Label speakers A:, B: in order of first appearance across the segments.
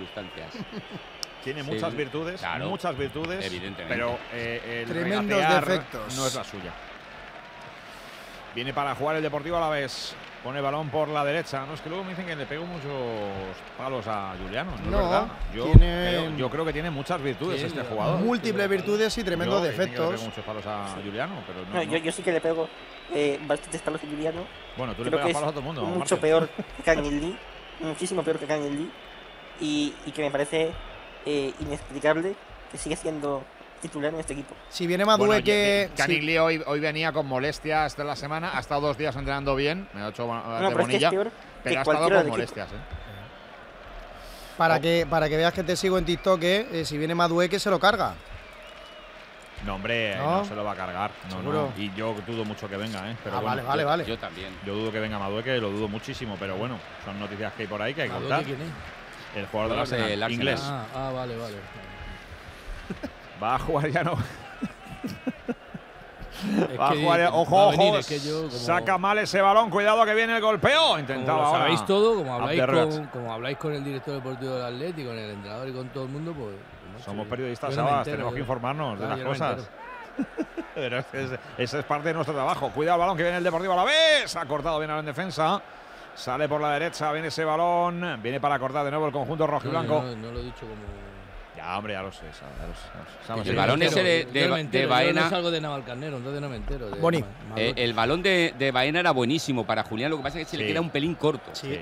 A: circunstancias.
B: Tiene muchas virtudes,
A: claro, evidentemente.
B: pero el
C: tremendos
B: regatear
C: defectos.
B: no es la suya. Viene para jugar el Deportivo Alavés. Pone el balón por la derecha. No, es que luego me dicen que le pego muchos palos a Juliano. No, es verdad. Yo creo que tiene muchas virtudes este jugador.
C: Múltiples virtudes y tremendos defectos.
B: Le pego muchos palos a Juliano, pero no.
D: Yo sí que le pego bastantes palos a Juliano.
B: Bueno, tú le pegas palos a todo el mundo.
D: Mucho peor que Kang Lee. Muchísimo peor que Kang Lee. Y que me parece inexplicable que siga siendo titular en este equipo.
C: Si viene Madueque…
B: Canigli hoy venía con molestias de la semana, ha estado 2 días entrenando bien, me ha hecho de bonilla, pero ha estado con molestias.
C: Para que veas que te sigo en TikTok, si viene Madueque se lo carga.
B: No, hombre, no se lo va a cargar. No. Y yo dudo mucho que venga, pero bueno,
C: vale.
A: Yo también.
B: Yo dudo que venga Madueque, lo dudo muchísimo, pero bueno, son noticias que hay por ahí que hay que contar.
E: ¿Quién es?
B: El jugador del Arsenal, inglés.
E: Vale.
B: Va a jugar ya no.
E: Va
B: a jugar, ojo,
E: es que yo, como,
B: saca mal ese balón, cuidado que viene el golpeo. Intentaba
E: como lo sabéis todo, como habláis con el director deportivo del Atleti, con el entrenador y con todo el mundo, pues…
B: Somos periodistas, Sabas, tenemos que informarnos de las cosas. Pero ese es parte de nuestro trabajo. Cuidado el balón que viene el Deportivo Alavés. Ha cortado bien en defensa. Sale por la derecha, viene ese balón. Viene para cortar de nuevo el conjunto rojiblanco.
E: No lo he dicho como…
B: Ya, hombre, ya lo sé.
A: El balón ese de Baena…
E: Yo no salgo de Navalcarnero, entonces no me entero.
C: Boni.
A: El balón de Baena era buenísimo para Julián, lo que pasa es que se le queda un pelín corto.
B: Sí.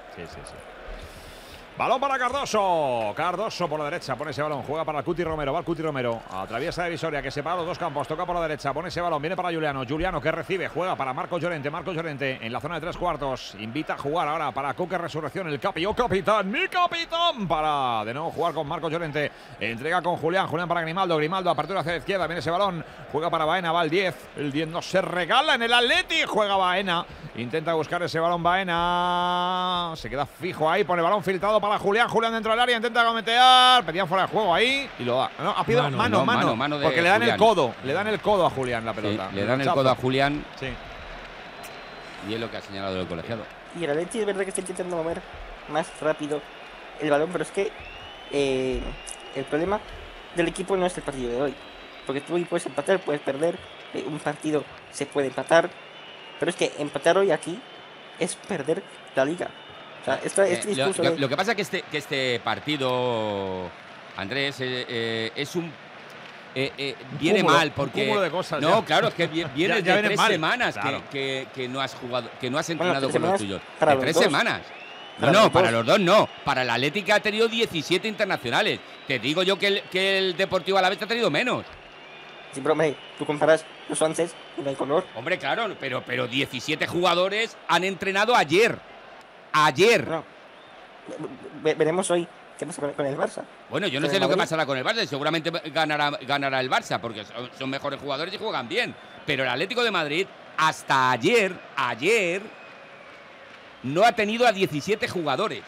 B: Balón para Cardoso. Cardoso por la derecha. Pone ese balón. Juega para el Cuti Romero. Va el Cuti Romero. Atraviesa de Visoria que separa los dos campos. Toca por la derecha. Pone ese balón. Viene para Juliano. Juliano que recibe. Juega para Marcos Llorente. Marcos Llorente en la zona de 3/4. Invita a jugar ahora para Coque Resurrección. El capitán. Mi capitán. Para de nuevo jugar con Marcos Llorente. Entrega con Julián. Julián para Grimaldo. Grimaldo apertura hacia la izquierda. Viene ese balón. Juega para Baena. Va el 10. El 10 no se regala en el Atleti. Juega Baena. Intenta buscar ese balón Baena. Se queda fijo ahí. Pone balón filtrado para Julián. Julián dentro del área. Intenta cometear. Pedían fuera de juego ahí. Y lo da. No, ha pedido mano. Porque le dan el codo. Le dan el codo a Julián la pelota.
A: Sí, le dan el codo a Julián.
B: Sí.
A: Y es lo que ha señalado el colegiado.
D: Y el Atleti es verdad que está intentando mover más rápido el balón. Pero es que el problema del equipo no es el partido de hoy. Porque tú hoy puedes empatar, puedes perder. Un partido se puede empatar. Pero es que empatar hoy aquí es perder la liga. O sea, este discurso
A: lo que pasa es que este partido, Andrés, es un… viene mal porque…
B: Un cúmulo de cosas,
A: no, claro, es que viene de 3 semanas
B: claro.
A: que no has jugado, que no has entrenado con los tuyos.
D: Para
A: de 3
D: los
A: semanas. Para los dos no. Para el Atlético ha tenido 17 internacionales. Te digo yo que el Deportivo Alavés ha tenido menos.
D: Sí, pero tú comparas los 11 y no hay color.
A: Hombre, claro, pero 17 jugadores han entrenado ayer. Bueno,
D: veremos hoy qué pasa con el Barça.
A: Bueno, yo no sé lo que pasará con el Barça. Seguramente ganará el Barça porque son mejores jugadores y juegan bien. Pero el Atlético de Madrid hasta ayer no ha tenido a 17 jugadores.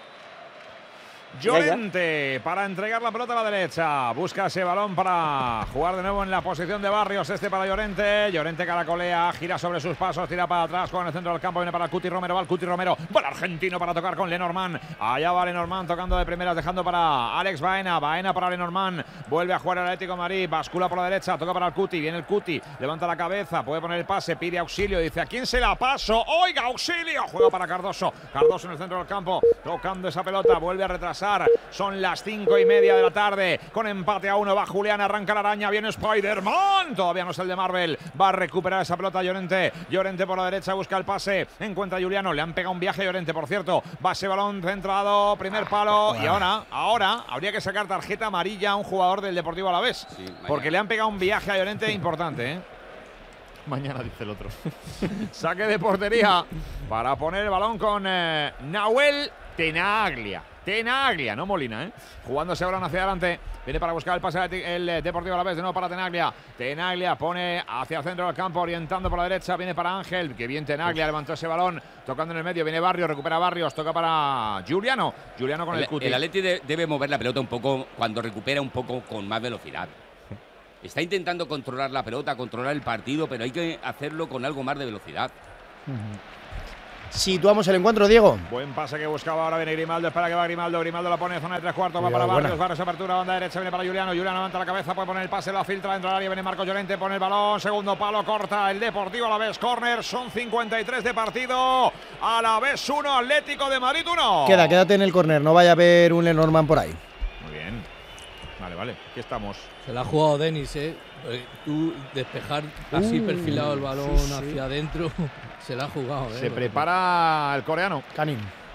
B: Llorente para entregar la pelota a la derecha. Busca ese balón para jugar de nuevo en la posición de Barrios. Para Llorente. Llorente caracolea, gira sobre sus pasos, tira para atrás con el centro del campo. Viene para el Cuti Romero. Va el Cuti Romero. Va el argentino para tocar con Lenormand. Allá va Lenormand tocando de primeras, dejando para Alex Baena. Baena para Lenormand. Vuelve a jugar el Atlético de Madrid. Bascula por la derecha. Toca para el Cuti. Viene el Cuti. Levanta la cabeza. Puede poner el pase. Pide auxilio. Dice: ¿a quién se la paso? ¡Oiga, auxilio! Juega para Cardoso. Cardoso en el centro del campo. Tocando esa pelota. Vuelve a retrasar. Son las 5:30 de la tarde. Con empate a 1 va Julián. Arranca la araña. Viene Spider-Man. Todavía no es el de Marvel. Va a recuperar esa pelota Llorente. Llorente por la derecha. Busca el pase. Encuentra a Juliano. Le han pegado un viaje a Llorente, por cierto. Va ese balón centrado. Primer palo. Y ahora habría que sacar tarjeta amarilla a un jugador del Deportivo Alavés. Sí, porque le han pegado un viaje a Llorente importante, ¿eh? Mañana, dice el otro. Saque de portería para poner el balón con Nahuel Tenaglia, no Molina, ¿eh? Jugándose ahora hacia adelante. Viene para buscar el pase el Deportivo Alavés, de nuevo para Tenaglia. Tenaglia pone hacia el centro del campo, orientando por la derecha. Viene para Ángel, que bien Tenaglia levantó ese balón, tocando en el medio. Viene Barrios, recupera Barrios, toca para Juliano. Juliano con el Cuti.
A: El Atleti debe mover la pelota un poco cuando recupera un poco con más velocidad. Está intentando controlar la pelota, controlar el partido, pero hay que hacerlo con algo más de velocidad.
C: situamos el encuentro, Diego.
B: Buen pase que buscaba, ahora viene Grimaldo, espera que va Grimaldo la pone en zona de 3/4, va para Barrios, apertura, banda derecha, viene para Juliano, levanta la cabeza, puede poner el pase, la filtra dentro del área, viene Marcos Llorente, pone el balón, segundo palo, corta el Deportivo Alavés, córner, son 53 de partido, Alavés 1, Atlético de Madrid 1.
C: Quédate en el córner, no vaya a haber un Lenormand por ahí.
B: Muy bien, vale, aquí estamos.
E: Se la ha jugado Denis, tú despejar así perfilado el balón hacia adentro, se la ha jugado.
B: Se prepara el coreano.
C: Canning.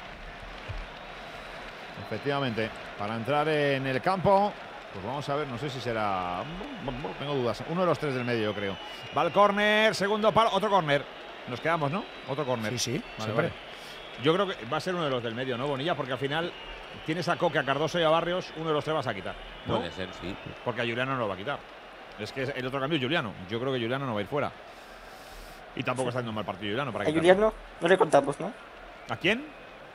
B: Efectivamente, para entrar en el campo, pues vamos a ver, no sé si será, tengo dudas, uno de los tres del medio, yo creo. Va el córner, segundo palo, otro córner. Nos quedamos, ¿no? Otro córner.
C: Sí,
B: vale. Yo creo que va a ser uno de los del medio, ¿no, Bonilla? Porque al final tienes a Coque, a Cardoso y a Barrios, uno de los tres vas a quitar, ¿no?
A: Puede ser, sí.
B: Porque a Juliano no lo va a quitar. Es que el otro cambio es Juliano. Yo creo que Juliano no va a ir fuera. Y tampoco está haciendo un mal partido Juliano. Para
D: a Juliano no le contamos, ¿no?
B: ¿A quién?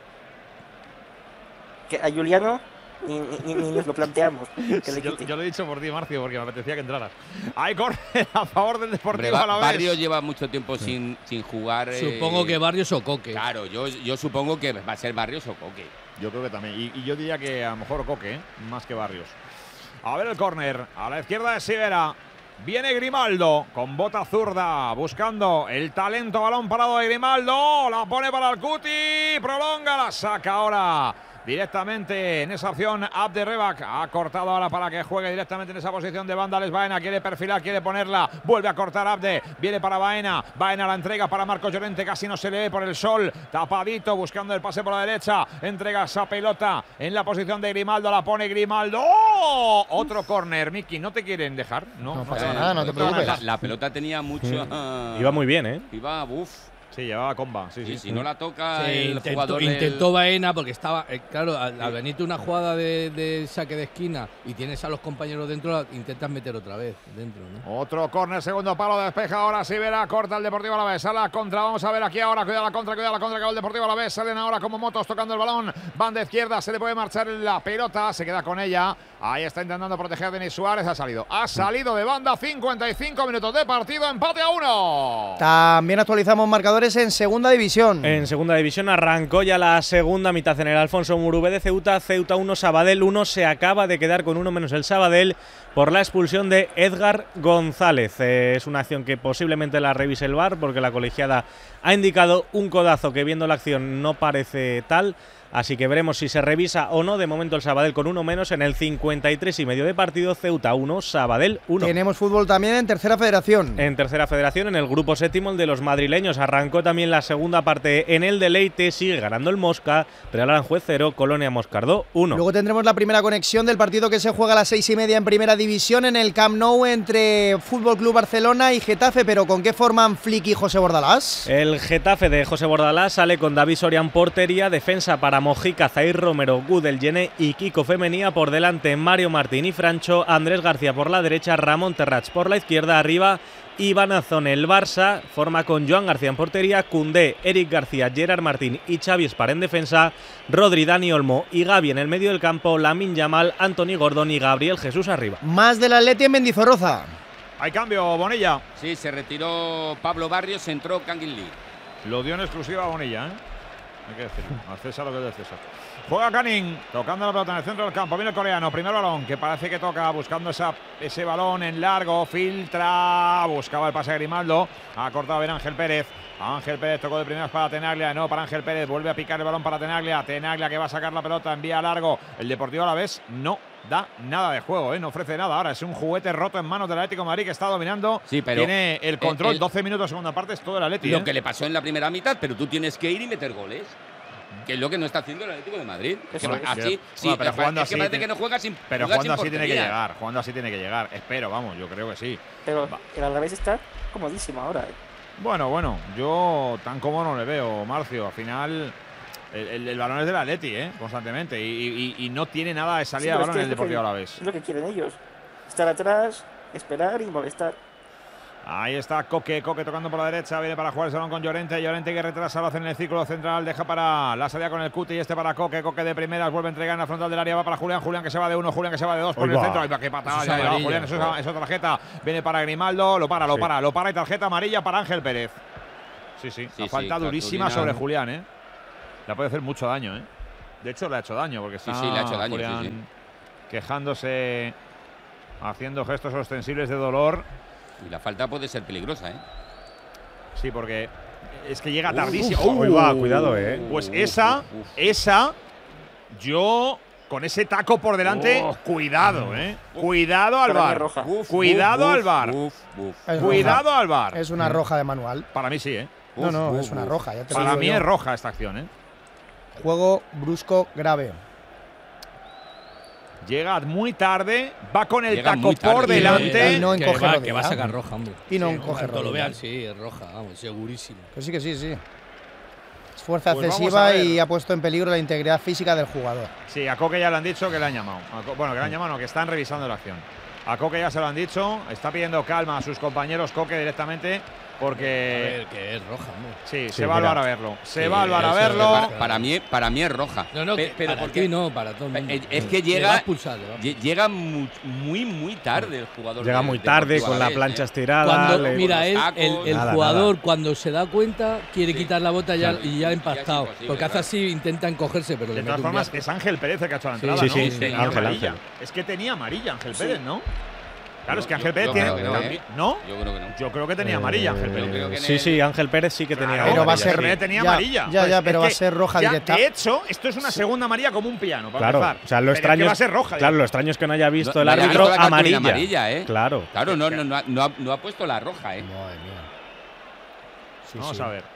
D: Que a Juliano ni nos lo planteamos. Que le
B: yo lo he dicho por ti, Marcio, porque me apetecía que entraras. Hay córner a favor del Deportivo Alavés.
A: Barrio lleva mucho tiempo sin jugar.
E: Supongo que Barrios o Coque.
A: Claro, yo supongo que va a ser Barrios o Coque.
B: Yo creo que también. Y yo diría que a lo mejor Coque, más que Barrios. A ver el córner, a la izquierda de Sivera. Viene Grimaldo con bota zurda, buscando el talento, balón parado de Grimaldo. La pone para el Cuti, prolonga, la saca ahora directamente en esa opción. Abderrebak ha cortado ahora para que juegue directamente en esa posición de banda. Les Baena quiere perfilar, quiere ponerla, vuelve a cortar Abde, viene para Baena, Baena la entrega para Marcos Llorente, casi no se le ve por el sol, tapadito, buscando el pase por la derecha, entrega esa pelota en la posición de Grimaldo, la pone Grimaldo. ¡Oh! Otro córner, Miki, ¿no te quieren dejar?
C: No pasa nada, no te preocupes.
A: La pelota tenía mucho.
F: Iba muy bien,
A: Iba,
B: Sí, llevaba comba. Sí.
A: Si no la toca el
E: intentó,
A: jugador.
E: Intentó Baena porque estaba, claro, al venirte una jugada de saque de esquina y tienes a los compañeros dentro, intentas meter otra vez dentro, ¿no?
B: Otro córner, segundo palo, despeja ahora Sivera, corta el Deportivo Alavés, a la contra, vamos a ver aquí ahora, cuidado la contra, que va el Deportivo Alavés, salen ahora como motos tocando el balón, banda izquierda, se le puede marchar la pelota, se queda con ella, ahí está intentando proteger a Denis Suárez, ha salido de banda, 55 minutos de partido, empate a 1.
C: También actualizamos marcadores en segunda división.
F: En segunda división arrancó ya la segunda mitad en el Alfonso Murube de Ceuta 1, Sabadell 1, se acaba de quedar con uno menos el Sabadell por la expulsión de Edgar González. Es una acción que posiblemente la revise el VAR porque la colegiada ha indicado un codazo que viendo la acción no parece tal. Así que veremos si se revisa o no. De momento el Sabadell con uno menos en el 53,5 de partido. Ceuta 1, Sabadell 1.
C: Tenemos fútbol también en tercera federación.
F: En tercera federación, en el grupo séptimo, el de los madrileños. Arrancó también la segunda parte en el Deleite. Sigue ganando el Mosca. Real Aranjuez 0, Colonia Moscardó 1.
C: Luego tendremos la primera conexión del partido que se juega a las 6:30 en primera división en el Camp Nou entre Fútbol Club Barcelona y Getafe. Pero ¿con qué forman Flick y José Bordalás?
F: El Getafe de José Bordalás sale con David Soria en portería. Defensa para Mojica, Zair Romero, Gudel Llené y Kiko Femenía. Por delante Mario Martín y Francho, Andrés García por la derecha, Ramón Terrats por la izquierda. Arriba Iván Azón. El Barça forma con Joan García en portería, Koundé, Eric García, Gerard Martín y Xavi Espar en defensa, Rodri, Dani Olmo y Gavi en el medio del campo, Lamine Yamal, Anthony Gordon y Gabriel Jesús arriba.
C: Más del Atleti en Mendizorroza.
B: Hay cambio, Bonilla.
A: Sí, se retiró Pablo Barrios, entró Kangin Lee.
B: Lo dio en exclusiva a Bonilla, hay que decirlo, al César lo que es del César. Juega Canning, tocando la pelota en el centro del campo. Viene el coreano, primer balón, que parece que toca, buscando ese balón en largo, filtra, buscaba el pase a Grimaldo, ha cortado bien Ángel Pérez. Ángel Pérez tocó de primeras para Tenaglia, no para Ángel Pérez, vuelve a picar el balón para Tenaglia. Tenaglia que va a sacar la pelota, envía largo. El Deportivo Alavés no da nada de juego, no ofrece nada. Ahora es un juguete roto en manos del Atlético de Madrid que está dominando.
A: Sí, pero
B: tiene el control, 12 minutos segunda parte, es todo el Atlético.
A: Lo que le pasó en la primera mitad, pero tú tienes que ir y meter goles. Que es lo que no está haciendo el Atlético de Madrid. Así, sí,
B: pero jugando así,
A: parece que no juega sin.
B: Pero jugando así tiene que llegar. Jugando así tiene que llegar. Espero, vamos, yo creo que sí.
D: Pero el Alavés está comodísimo ahora.
B: Bueno, yo tan cómodo no le veo, Marcio. Al final, el balón es del Atleti, constantemente. Y no tiene nada de salida de balón en el Deportivo Alavés.
D: Es lo que quieren ellos. Estar atrás, esperar y molestar.
B: Ahí está Coque tocando por la derecha, viene para jugar el balón con Llorente que retrasa, lo hace en el círculo central, deja para la salida con el Cuti y para Coque de primeras, vuelve a entregar en la frontal del área, va para Julián que se va de uno, Julián que se va de dos por el centro, qué patada, Julián, eso es tarjeta, viene para Grimaldo, lo para y tarjeta amarilla para Ángel Pérez. Sí,
A: Sí,
B: la falta
A: sí,
B: durísima
A: cartulina.
B: sobre Julián, ¿eh? Le puede hacer mucho daño, ¿eh? De hecho, le ha hecho daño porque está
A: Sí, le ha hecho daño,
B: Julián
A: sí, sí.
B: quejándose, haciendo gestos ostensibles de dolor.
A: Y la falta puede ser peligrosa, ¿eh?
B: Sí, porque es que llega tardísimo.
F: Uy, va, cuidado,
B: Pues esa, yo con ese taco por delante, cuidado, cuidado al
D: Para mí
B: bar.
D: roja.
B: Cuidado al bar.
C: Es
B: Cuidado
C: roja.
B: al bar.
C: Es una roja de manual.
B: Para mí sí,
C: No, es una roja. Ya te lo
B: Para
C: digo
B: mí
C: yo.
B: es roja esta acción,
C: Juego brusco grave.
B: Llega muy tarde, va con el
A: Llega
B: taco
A: muy tarde,
B: por
A: sí,
B: delante.
C: Y no
E: que
C: encoge
E: va,
C: rodilla.
E: que va a sacar roja, hombre.
C: Y no
E: Sí,
C: encoge
E: cuando lo
C: rodilla.
E: vean, sí, es roja, vamos, segurísimo.
C: Que sí, sí. Es fuerza
B: Pues vamos a
C: excesiva
B: ver.
C: y ha puesto en peligro la integridad física del jugador.
B: Sí, a Coque ya le han dicho que le han llamado. Bueno, que le han llamado, no, que están revisando la acción. A Coque ya se lo han dicho, está pidiendo calma a sus compañeros Coque directamente,
E: A
B: porque
E: ver, que es roja, hombre.
B: sí,
F: Sí,
B: se va al
F: mira.
B: bar a verlo. Se
A: Sí,
B: va al bar a
E: eso
B: verlo.
E: es
A: Para mí es roja.
E: No,
A: pero
E: para
A: porque
E: ti no, para todo el mundo.
A: es que
E: Le
A: llega
E: va a expulsar, le va a expulsar.
A: llega muy tarde el jugador.
F: Llega
A: de-
F: muy
A: de
F: tarde,
A: Deportivo
F: con la
A: Alavés,
F: plancha
A: ¿eh?
F: estirada.
E: Cuando,
F: le-
E: mira,
A: los
E: él,
A: tacos.
E: el
F: Nada,
E: jugador
F: nada.
E: cuando se da cuenta quiere
A: Sí.
E: quitar la bota ya,
A: Claro.
E: y ya ha
A: Ya es
E: impactado.
A: imposible,
E: Porque hace
A: claro.
E: así, intenta encogerse, pero
B: De
E: le
B: todas
E: mete un
B: formas,
E: viaje.
B: es Ángel Pérez el que ha hecho la entrada,
F: sí,
B: ¿no?
F: sí,
B: Tenía
F: Ángel,
B: amarilla.
F: Ángel.
B: Es que tenía amarilla Ángel
A: Sí.
B: Pérez, ¿no? Claro, es que
A: Yo-
B: Ángel Pérez
A: yo
B: tiene.
A: creo que no,
B: también-
A: ¿eh?
B: ¿No?
A: Yo creo que no.
B: Yo creo que tenía amarilla Ángel Pérez.
A: Yo creo que en
F: Sí,
A: el-
F: sí, Ángel Pérez sí que tenía
B: Claro,
C: Pero va a
F: amarilla,
C: ser-
B: Ángel
F: sí.
B: Pérez tenía
C: ya,
B: amarilla.
C: ya,
B: Pues
C: pero
B: es
C: va a
B: que
C: ser roja
B: ya,
C: directa.
B: De hecho, esto es una segunda amarilla como un piano, para
F: Claro,
B: empezar.
F: o sea, lo
B: Pero es
F: extraño
B: que va a
F: es-
B: ser roja.
F: Claro, lo extraño es que no haya visto
A: No-
F: el
A: no haya
F: árbitro
A: visto la cartulina
F: amarilla.
A: amarilla, ¿eh?
F: Claro.
A: Claro, no ha puesto la roja, ¿eh?
C: Madre mía. Sí,
B: Vamos
C: sí.
B: a ver.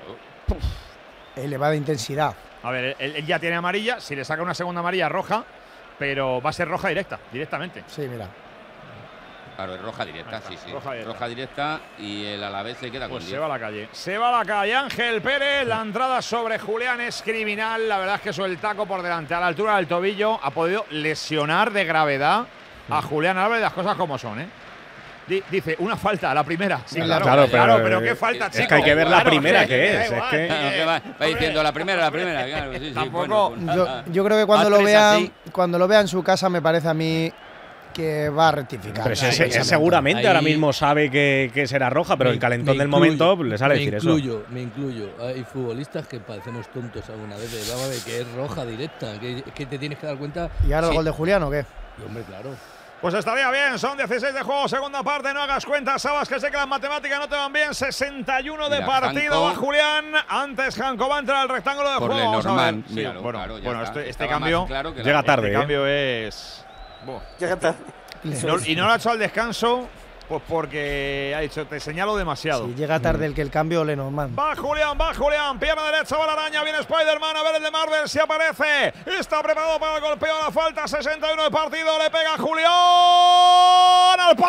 C: Elevada intensidad.
B: A ver, él ya tiene amarilla. Si le saca una segunda amarilla, roja. Pero va a ser roja directamente.
C: Sí, mira.
A: Claro, es roja directa,
B: Ahí está,
A: sí, sí.
B: roja directa.
A: Y el Alavés se queda
B: Pues
A: con
B: se
A: 10.
B: va a la calle. Se va a la calle Ángel Pérez. La entrada sobre Julián es criminal. La verdad es que eso el taco por delante a la altura del tobillo ha podido lesionar de gravedad a Julián Álvarez, las cosas como son, ¿eh? Dice, una falta, la primera. Sí,
C: Claro,
B: claro, pero qué falta,
F: es
B: chico.
F: que hay que ver la
B: Claro,
F: primera
B: que
F: que
B: da
F: es.
B: igual,
F: que-
A: Claro, que va diciendo la primera, claro. Sí, sí,
B: Tampoco-
A: bueno, pues nada.
C: Yo creo que cuando
A: A
C: lo
A: tres
C: vea,
A: así.
C: cuando lo vea en su casa, me parece a mí que va a rectificar.
F: Pero
C: Sí,
F: ese seguramente
E: Ahí-
F: ahora mismo sabe que será roja, pero el calentón del
E: incluyo,
F: momento pues, le sale decir eso.
E: Me incluyo. Hay futbolistas que parecemos tontos alguna vez. Vamos a ver, que es roja directa. Que te tienes que dar cuenta.
C: ¿Y ahora el
E: Sí.
C: gol de Julián o qué?
E: Y, hombre, claro.
B: Pues estaría bien, son 16 de juego, segunda parte, no hagas cuentas, Sabas, que sé que las matemáticas no te van bien, 61 de
A: Mira,
B: partido,
A: Janko.
B: va Julián, antes Janko va a entrar al rectángulo de
A: Por
B: juego, vamos a ver.
A: Lenormand,
B: Sí,
A: míralo,
B: bueno,
A: claro, ya
B: bueno,
A: está.
B: este
A: Estaba
B: cambio,
A: más claro que la
F: llega
A: roja.
F: tarde.
B: este cambio es… Buah.
D: Llega tarde.
B: Y no lo ha hecho al descanso, pues porque ha dicho, te señalo demasiado.
C: Si llega tarde el que el cambio, Lenormand.
B: Va Julián, pierna derecha, va la araña, viene Spider-Man, a ver el de Marvel si aparece. Está preparado para el golpeo, la falta, 61 de partido, le pega Julián al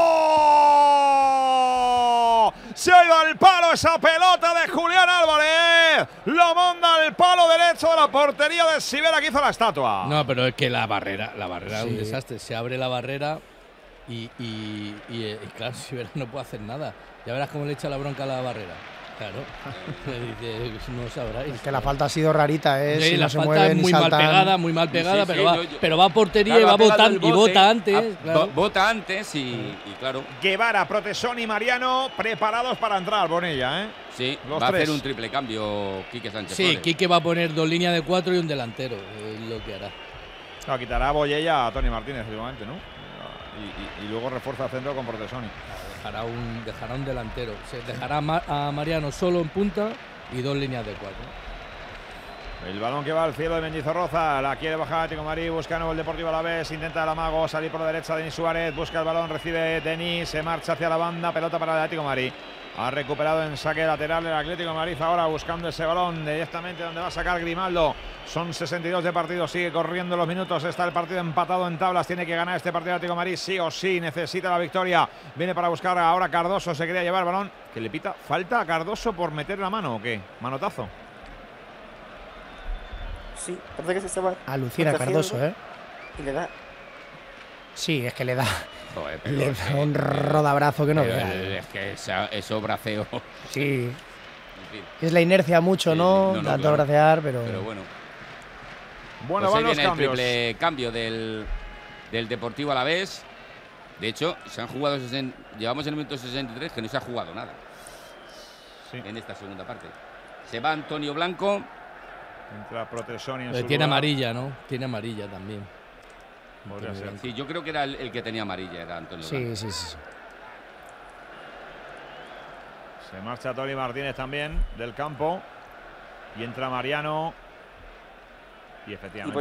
B: palo. Se ha ido al palo esa pelota de Julián Álvarez. Lo manda al palo derecho de la portería de Sibera que hizo la estatua.
E: No, pero es que la barrera es un
C: Sí.
E: desastre. Se abre la barrera y claro, Sibera no puede hacer nada. Ya verás cómo le echa la bronca a la barrera. Claro. Le dice, no sabráis.
C: Es que la falta ha sido rarita, ¿eh?
E: Sí,
C: Si
E: la
C: no se
E: falta
C: mueve
E: es
C: ni
E: muy
C: saltan.
E: muy mal pegada,
A: Sí, sí,
E: pero va a portería
A: Claro,
E: y va
A: ha pegado
E: votando
A: el
E: y
A: bote,
E: vota antes.
A: ha-
E: Claro.
A: Vota antes y claro,
B: Guevara, Protesón y Mariano preparados para entrar, Bonilla, ¿eh?
A: sí,
B: Los
A: va a
B: tres.
A: hacer un triple cambio Quique Sánchez
E: Sí,
A: Flores.
E: Quique va a poner 2 líneas de 4 y un delantero. Es lo que hará.
B: No, quitará a Boyella a Tony Martínez, seguramente, ¿no? Y luego refuerza centro con Protesoni.
E: Dejará un delantero. Se dejará a Mariano solo en punta y 2 líneas de 4.
B: El balón que va al cielo de Mendizorroza, la quiere bajar Atlético de Madrid, busca nuevo el Deportivo Alavés, intenta el amago, salir por la derecha Denis Suárez, busca el balón, recibe Denis, se marcha hacia la banda, pelota para el Atlético de Madrid. Ha recuperado en saque lateral el Atlético de Madrid ahora buscando ese balón directamente donde va a sacar Grimaldo. Son 62 de partido, sigue corriendo los minutos, está el partido empatado en tablas, tiene que ganar este partido Atlético de Madrid sí o sí, necesita la victoria. Viene para buscar ahora Cardoso, se quería llevar el balón, que le pita falta a Cardoso por meter la mano o qué, manotazo.
D: Sí, parece que se estaba
C: Alucina
D: protegiendo
C: Cardoso, ¿eh?
D: y le da.
C: Sí, es que le da,
A: Joder, pero
C: le
A: es
C: da
A: que-
C: un rodabrazo que no
A: pero
C: veas.
A: es que eso braceo.
C: Sí.
A: En fin,
C: Es la inercia mucho,
A: Sí,
C: ¿no?
A: no,
C: Tanto
A: claro.
C: bracear, pero…
A: pero bueno.
B: Bueno,
A: Pues ahí
B: van los
A: viene el
B: cambios.
A: triple cambio del Deportivo Alavés. De hecho, se han jugado llevamos en el minuto 63 que no se ha jugado nada.
B: Sí.
A: en esta segunda parte. Se va Antonio Blanco.
B: Entra Protesoni en su
E: Tiene
B: lugar.
E: amarilla, ¿no? Tiene amarilla también.
B: Podría ser.
A: Sí, yo creo que era el que tenía amarilla, era Antonio Blanco.
C: Sí, sí, sí.
B: Se marcha Tony Martínez también del campo. Y entra Mariano. Y efectivamente